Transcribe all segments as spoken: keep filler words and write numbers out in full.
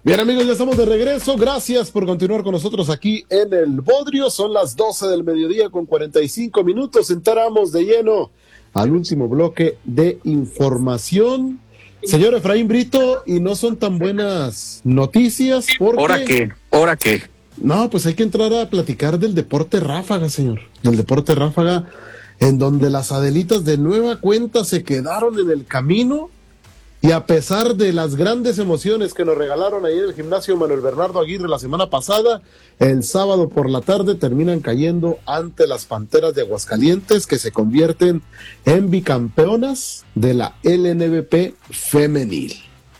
Bien, amigos, ya estamos de regreso. Gracias por continuar con nosotros aquí en el Bodrio. Son las doce del mediodía con cuarenta y cinco minutos. Entramos de lleno al último bloque de información. Señor Efraín Brito, y no son tan buenas noticias porque... ¿Ahora qué? ¿Ahora qué? No, pues hay que entrar a platicar del deporte ráfaga, señor. Del deporte ráfaga, en donde las Adelitas de nueva cuenta se quedaron en el camino. Y a pesar de las grandes emociones que nos regalaron ahí en el gimnasio Manuel Bernardo Aguirre la semana pasada, el sábado por la tarde terminan cayendo ante las Panteras de Aguascalientes, que se convierten en bicampeonas de la L N B P femenil.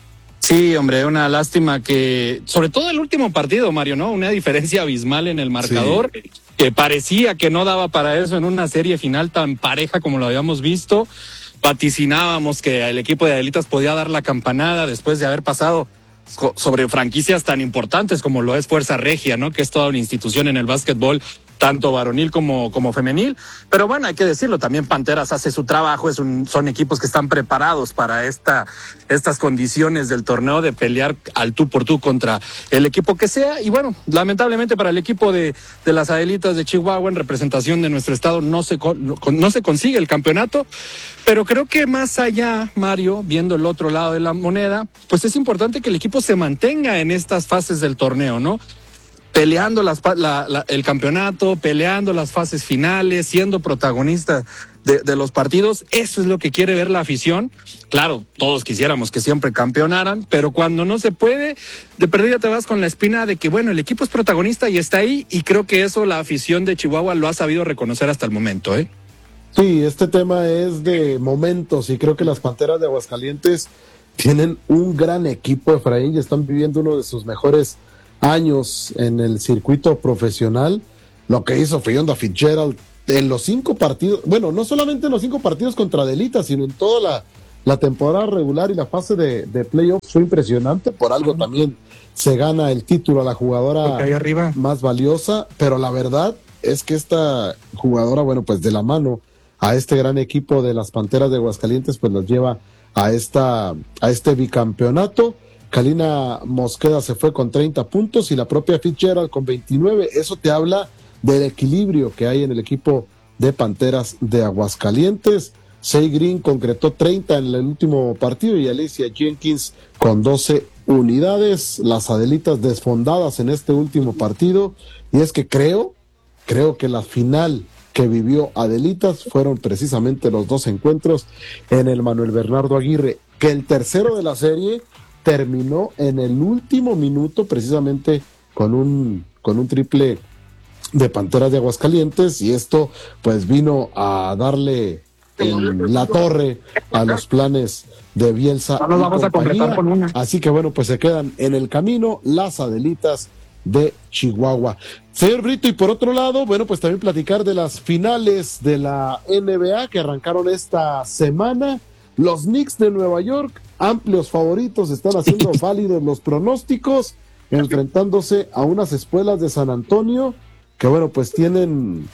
Sí, hombre, una lástima que, sobre todo el último partido, Mario, ¿no? Una diferencia abismal en el marcador, sí, que parecía que no daba para eso en una serie final tan pareja como lo habíamos visto. Vaticinábamos que el equipo de Adelitas podía dar la campanada después de haber pasado sobre franquicias tan importantes como lo es Fuerza Regia, ¿no? Que es toda una institución en el básquetbol, tanto varonil como, como femenil. Pero bueno, hay que decirlo, también Panteras hace su trabajo, es un, son equipos que están preparados para esta, estas condiciones del torneo de pelear al tú por tú contra el equipo que sea. Y bueno, lamentablemente para el equipo de, de las Adelitas de Chihuahua, en representación de nuestro estado, no se, no se consigue el campeonato. Pero creo que más allá, Mario, viendo el otro lado de la moneda, pues es importante que el equipo se mantenga en estas fases del torneo, ¿no? Peleando las, la, la, el campeonato, peleando las fases finales, siendo protagonista de, de los partidos. Eso es lo que quiere ver la afición. Claro, todos quisiéramos que siempre campeonaran, pero cuando no se puede, de perdida te vas con la espina de que, bueno, el equipo es protagonista y está ahí, y creo que eso la afición de Chihuahua lo ha sabido reconocer hasta el momento, ¿eh? Sí, este tema es de momentos y creo que las Panteras de Aguascalientes tienen un gran equipo, Efraín, y están viviendo uno de sus mejores años en el circuito profesional. Lo que hizo Fionda Fitzgerald en los cinco partidos, bueno, no solamente en los cinco partidos contra Adelitas, sino en toda la, la temporada regular y la fase de, de playoffs fue impresionante. Por algo uh-huh. también se gana el título a la jugadora ahí arriba más valiosa, pero la verdad es que esta jugadora, bueno, pues de la mano a este gran equipo de las Panteras de Aguascalientes, pues los lleva a esta a este bicampeonato. Kalina Mosqueda se fue con treinta puntos y la propia Fitzgerald con veintinueve. Eso te habla del equilibrio que hay en el equipo de Panteras de Aguascalientes. Say Green concretó treinta en el último partido y Alicia Jenkins con doce unidades. Las Adelitas desfondadas en este último partido. Y es que creo, creo que la final que vivió Adelitas fueron precisamente los dos encuentros en el Manuel Bernardo Aguirre, que el tercero de la serie terminó en el último minuto precisamente con un, con un triple de Panteras de Aguascalientes, y esto pues vino a darle en la torre a los planes de Bielsa. No nos vamos a completar con una. Así que bueno, pues se quedan en el camino las Adelitas de Chihuahua. Señor Brito, y por otro lado, bueno, pues también platicar de las finales de la N B A que arrancaron esta semana. Los Knicks de Nueva York, amplios favoritos, están haciendo válidos los pronósticos, enfrentándose a unas espuelas de San Antonio, que bueno, pues tienen...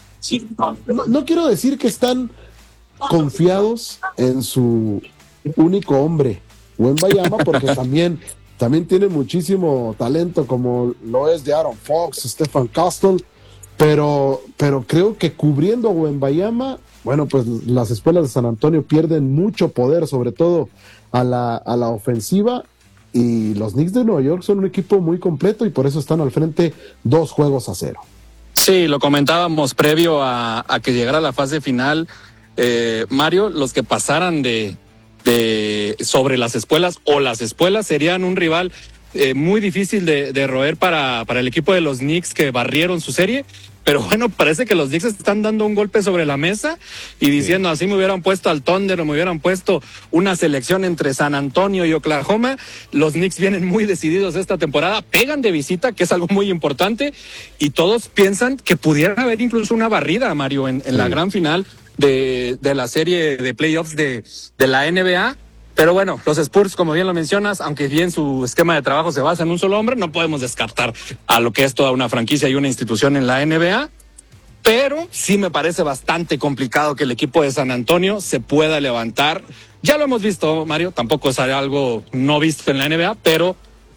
No, no quiero decir que están confiados en su único hombre, Wembanyama, porque también... También tiene muchísimo talento, como lo es de Aaron Fox, Stephen Castle, pero, pero creo que cubriendo a Wembanyama, bueno, pues las espuelas de San Antonio pierden mucho poder, sobre todo a la, a la ofensiva, y los Knicks de Nueva York son un equipo muy completo y por eso están al frente dos juegos a cero. Sí, lo comentábamos previo a, a que llegara la fase final, eh, Mario, los que pasaran de... de sobre las espuelas o las espuelas serían un rival eh, muy difícil de, de roer para, para el equipo de los Knicks, que barrieron su serie. Pero bueno, parece que los Knicks están dando un golpe sobre la mesa y diciendo, sí, así me hubieran puesto al Thunder o me hubieran puesto una selección entre San Antonio y Oklahoma. Los Knicks vienen muy decididos esta temporada, pegan de visita, que es algo muy importante, y todos piensan que pudiera haber incluso una barrida, Mario, en, en sí. la gran final de, de la serie de playoffs de, de la N B A. Pero bueno, los Spurs, como bien lo mencionas, aunque bien su esquema de trabajo se basa en un solo hombre, no podemos descartar a lo que es toda una franquicia y una institución en la N B A. Pero sí me parece bastante complicado que el equipo de San Antonio se pueda levantar. Ya lo hemos visto, Mario, tampoco es algo no visto en la N B A, pero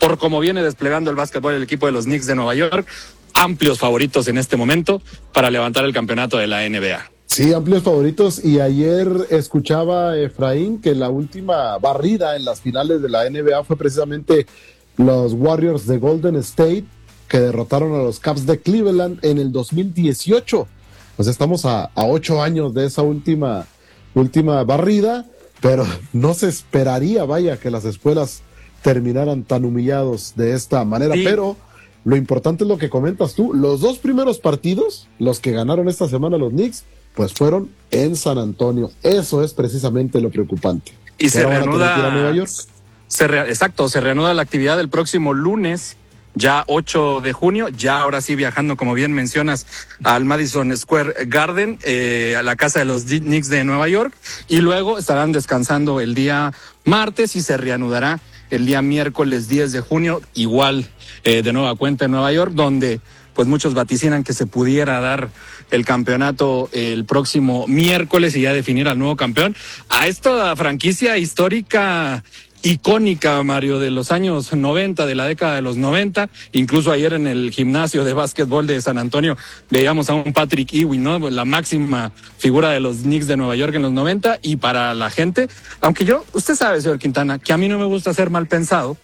por cómo viene desplegando el básquetbol el equipo de los Knicks de Nueva York, amplios favoritos en este momento para levantar el campeonato de la N B A. Sí, amplios favoritos. Y ayer escuchaba Efraín que la última barrida en las finales de la N B A fue precisamente los Warriors de Golden State, que derrotaron a los Cavs de Cleveland en el dos mil dieciocho. Pues estamos a, a ocho años de esa última, última barrida, pero no se esperaría, vaya, que las escuelas terminaran tan humillados de esta manera. Sí. Pero lo importante es lo que comentas tú. Los dos primeros partidos, los que ganaron esta semana los Knicks, pues fueron en San Antonio. Eso es precisamente lo preocupante. Y se reanuda, Nueva York. Se re, exacto, se reanuda la actividad el próximo lunes, ya ocho de junio, ya ahora sí viajando, como bien mencionas, al Madison Square Garden, eh, a la casa de los Knicks de Nueva York, y luego estarán descansando el día martes y se reanudará el día miércoles diez de junio, igual eh, de nueva cuenta en Nueva York, donde pues muchos vaticinan que se pudiera dar el campeonato el próximo miércoles y ya definir al nuevo campeón. A esta franquicia histórica, icónica, Mario, de los años noventa, de la década de los noventa, incluso ayer en el gimnasio de básquetbol de San Antonio veíamos a un Patrick Ewing, ¿no? La máxima figura de los Knicks de Nueva York en los noventa, y para la gente, aunque yo, usted sabe, señor Quintana, que a mí no me gusta ser mal pensado,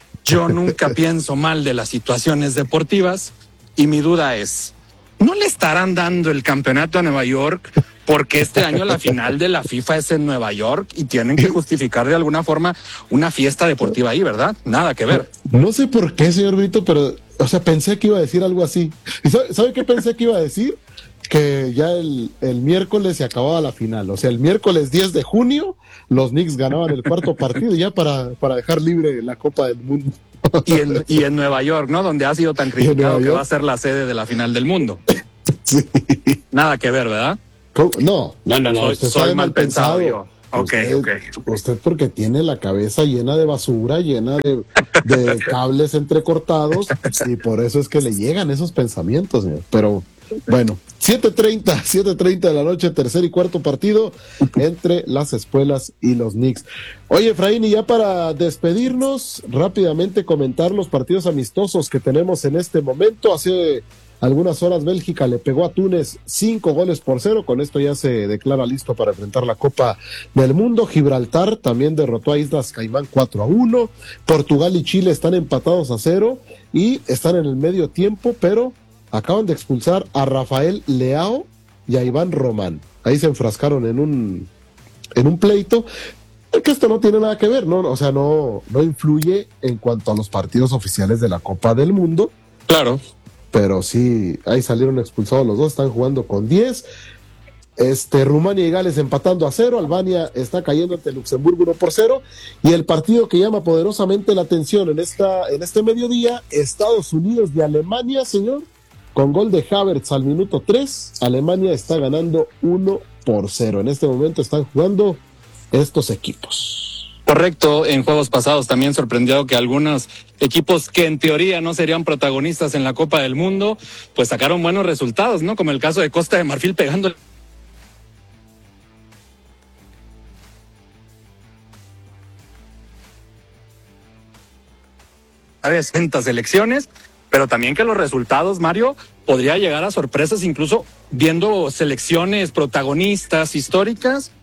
yo nunca pienso mal de las situaciones deportivas, y mi duda es, ¿no le estarán dando el campeonato a Nueva York porque este año la final de la FIFA es en Nueva York y tienen que justificar de alguna forma una fiesta deportiva ahí, ¿verdad? Nada que ver. No sé por qué, señor Brito, pero, o sea, pensé que iba a decir algo así. ¿Y sabe, sabe qué pensé que iba a decir? Que ya el, el miércoles se acababa la final. O sea, el miércoles diez de junio, los Knicks ganaban el cuarto partido ya para, para dejar libre la Copa del Mundo. Y en, y en Nueva York, ¿no? Donde ha sido tan criticado que va a ser la sede de la final del mundo. Sí. Nada que ver, ¿verdad? No, no, no, no. Soy, soy mal pensado. pensado. Ok, usted, ok. Usted porque tiene la cabeza llena de basura, llena de, de cables entrecortados, y por eso es que le llegan esos pensamientos, señor. Pero bueno, siete treinta, siete treinta de la noche, tercer y cuarto partido entre las escuelas y los Knicks. Oye, Efraín, y ya para despedirnos, rápidamente comentar los partidos amistosos que tenemos en este momento. Hace algunas horas Bélgica le pegó a Túnez cinco goles por cero, con esto ya se declara listo para enfrentar la Copa del Mundo. Gibraltar también derrotó a Islas Caimán cuatro a uno, Portugal y Chile están empatados a cero y están en el medio tiempo, pero acaban de expulsar a Rafael Leao y a Iván Román. Ahí se enfrascaron en un en un pleito, que esto no tiene nada que ver, ¿no? O sea, no, no influye en cuanto a los partidos oficiales de la Copa del Mundo. Claro. Pero sí, ahí salieron expulsados los dos, están jugando con diez. Este, Rumania y Gales empatando a cero, Albania está cayendo ante Luxemburgo uno por cero, y el partido que llama poderosamente la atención en esta, en este mediodía, Estados Unidos y Alemania, señor, con gol de Havertz al minuto tres, Alemania está ganando uno por cero. En este momento están jugando estos equipos. Correcto, en juegos pasados también sorprendió que algunos equipos que en teoría no serían protagonistas en la Copa del Mundo, pues sacaron buenos resultados, ¿no? Como el caso de Costa de Marfil pegando distintas elecciones, pero también que los resultados, Mario, podría llegar a sorpresas, incluso viendo selecciones protagonistas históricas